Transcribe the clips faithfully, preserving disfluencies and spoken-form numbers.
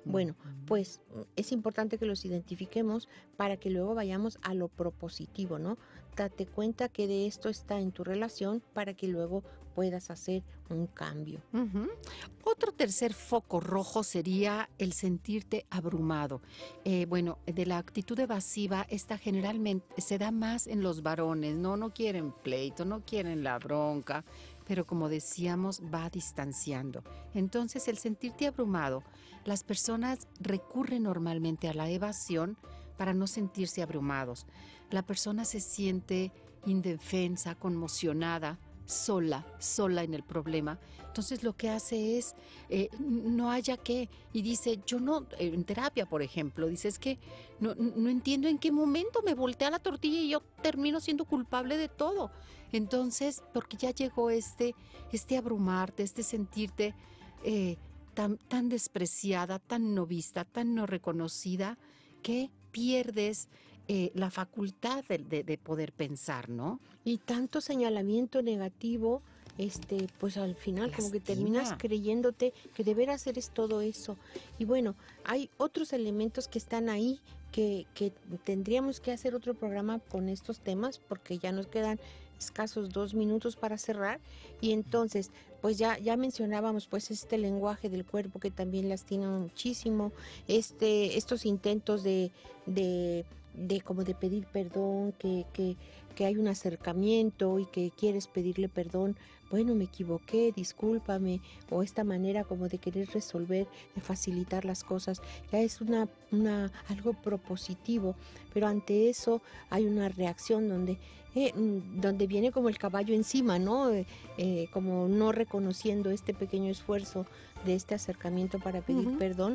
Bueno, pues es importante que los identifiquemos para que luego vayamos a lo propositivo, ¿no? Date cuenta que de esto está en tu relación para que luego puedas hacer un cambio. Uh-huh. Otro tercer foco rojo sería el sentirte abrumado. Eh, bueno, de la actitud evasiva, esta generalmente se da más en los varones, ¿no? No quieren pleito, no quieren la bronca, pero como decíamos, va distanciando. Entonces, el sentirte abrumado, las personas recurren normalmente a la evasión para no sentirse abrumados. La persona se siente indefensa, conmocionada, sola, sola en el problema. Entonces lo que hace es, eh, no haya qué, y dice, yo no, en terapia por ejemplo, dice, es que no, no entiendo en qué momento me voltea la tortilla y yo termino siendo culpable de todo. Entonces, porque ya llegó este, este abrumarte, este sentirte eh, tan, tan despreciada, tan no vista, tan no reconocida, que pierdes eh, la facultad de, de, de poder pensar, ¿no? Y tanto señalamiento negativo, este, pues al final Lastima. Como que terminas creyéndote que de veras eres todo eso. Y bueno, hay otros elementos que están ahí que, que tendríamos que hacer otro programa con estos temas porque ya nos quedan escasos dos minutos para cerrar. Y entonces, pues ya, ya mencionábamos pues este lenguaje del cuerpo que también lastima muchísimo, este, estos intentos de, de, de como de pedir perdón, que, que, que hay un acercamiento y que quieres pedirle perdón, bueno, me equivoqué, discúlpame, o esta manera como de querer resolver, de facilitar las cosas, ya es una, una algo propositivo, pero ante eso hay una reacción donde Eh, donde viene como el caballo encima, ¿no? Eh, eh, como no reconociendo este pequeño esfuerzo de este acercamiento para pedir uh-huh. perdón.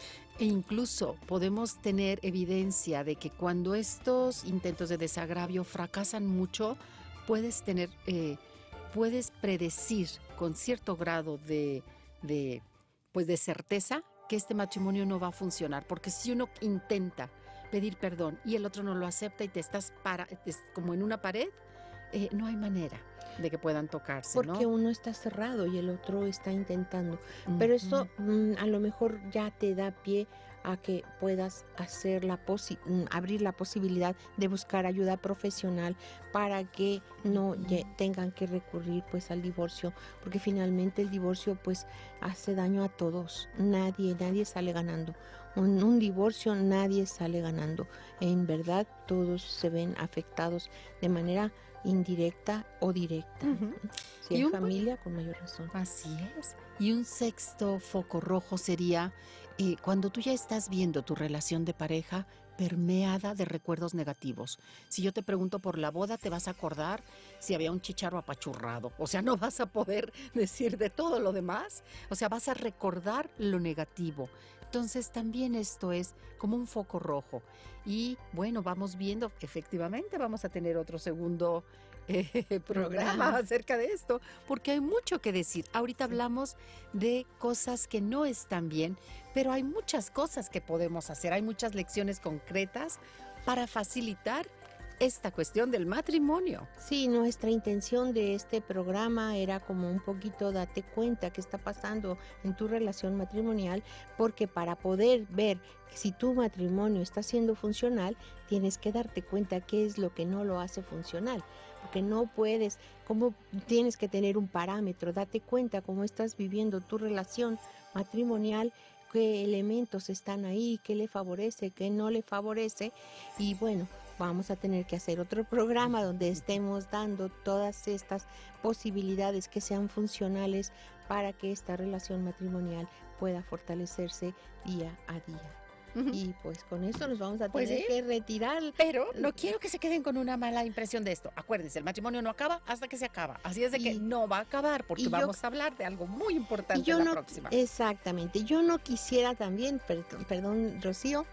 E incluso podemos tener evidencia de que cuando estos intentos de desagravio fracasan mucho, puedes tener, eh, puedes predecir con cierto grado de, de, pues de certeza que este matrimonio no va a funcionar, porque si uno intenta pedir perdón y el otro no lo acepta y te estás para, como en una pared, eh, no hay manera de que puedan tocarse, porque ¿no? uno está cerrado y el otro está intentando. Uh-huh. Pero esto mm, a lo mejor ya te da pie a que puedas hacer la posi- abrir la posibilidad de buscar ayuda profesional para que no uh-huh. tengan que recurrir pues al divorcio, porque finalmente el divorcio pues hace daño a todos. Nadie, nadie sale ganando. Un, un divorcio nadie sale ganando. En verdad todos se ven afectados de manera indirecta o directa. Uh-huh. Si hay familia, con mayor razón. Así es. Y un sexto foco rojo sería eh, cuando tú ya estás viendo tu relación de pareja permeada de recuerdos negativos. Si yo te pregunto por la boda, te vas a acordar si había un chícharo apachurrado. O sea, no vas a poder decir de todo lo demás. O sea, vas a recordar lo negativo. Entonces, también esto es como un foco rojo. Y bueno, vamos viendo, efectivamente, vamos a tener otro segundo eh, programa acerca de esto, porque hay mucho que decir. Ahorita sí. hablamos de cosas que no están bien, pero hay muchas cosas que podemos hacer. Hay muchas lecciones concretas para facilitar esta cuestión del matrimonio. Sí, nuestra intención de este programa era como un poquito date cuenta qué está pasando en tu relación matrimonial, porque para poder ver si tu matrimonio está siendo funcional, tienes que darte cuenta qué es lo que no lo hace funcional, porque no puedes, como tienes que tener un parámetro, date cuenta cómo estás viviendo tu relación matrimonial, qué elementos están ahí, qué le favorece, qué no le favorece, y bueno, vamos a tener que hacer otro programa donde estemos dando todas estas posibilidades que sean funcionales para que esta relación matrimonial pueda fortalecerse día a día. Uh-huh. Y pues con esto nos vamos a tener pues sí. que retirar. Pero no quiero que se queden con una mala impresión de esto. Acuérdense, el matrimonio no acaba hasta que se acaba. Así es de y, que no va a acabar porque vamos yo, a hablar de algo muy importante yo en la no, próxima. Exactamente. Yo no quisiera también, perdón, perdón Rocío,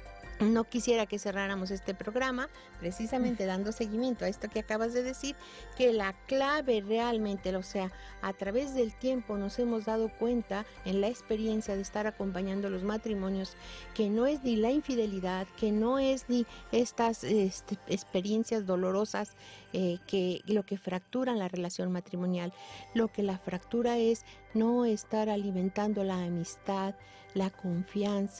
no quisiera que cerráramos este programa precisamente dando seguimiento a esto que acabas de decir, que la clave realmente, o sea, a través del tiempo nos hemos dado cuenta en la experiencia de estar acompañando los matrimonios que no es ni la infidelidad, que no es ni estas este, experiencias dolorosas eh, que lo que fracturan la relación matrimonial. Lo que la fractura es no estar alimentando la amistad, la confianza.